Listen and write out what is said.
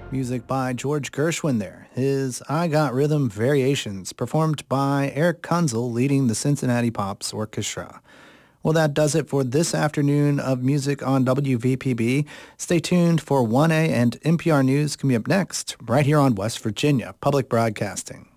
Music by George Gershwin there. His I Got Rhythm Variations, performed by Eric Kunzel leading the Cincinnati Pops Orchestra. Well, that does it for this afternoon of music on WVPB. Stay tuned for 1A and NPR News coming up next, right here on West Virginia Public Broadcasting.